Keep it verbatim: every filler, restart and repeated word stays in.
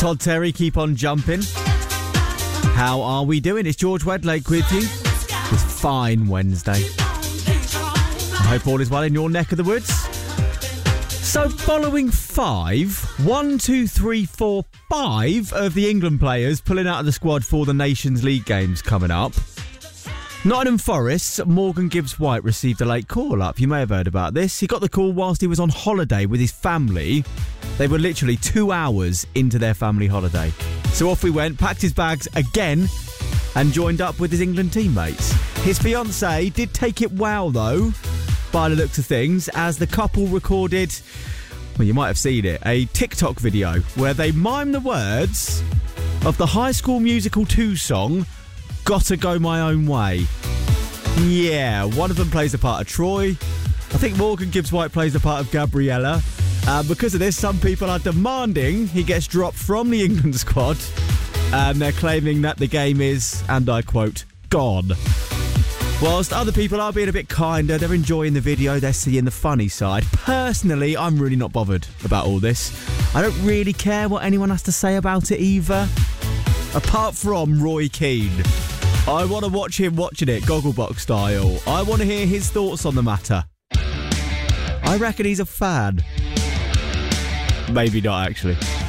Todd Terry, keep on jumping. How are we doing? It's George Wedlake with you. It's fine Wednesday. I hope all is well in your neck of the woods. So following five, one, two, three, four, five of the England players pulling out of the squad for the Nations League games coming up. Nottingham Forest's Morgan Gibbs-White received a late call-up. You may have heard about this. He got the call whilst he was on holiday with his family. They were literally two hours into their family holiday. So off we went, packed his bags again and joined up with his England teammates. His fiancée did take it well, though, by the looks of things, as the couple recorded, well, you might have seen it, a TikTok video where they mime the words of the High School Musical two song, Gotta Go My Own Way. Yeah, one of them plays the part of Troy. I think Morgan Gibbs-White plays the part of Gabriella. Uh, because of this, some people are demanding he gets dropped from the England squad. And they're claiming that the game is, and I quote, gone. Whilst other people are being a bit kinder, they're enjoying the video, they're seeing the funny side. Personally, I'm really not bothered about all this. I don't really care what anyone has to say about it either. Apart from Roy Keane. I want to watch him watching it, Gogglebox style. I want to hear his thoughts on the matter. I reckon he's a fan. Maybe not, actually.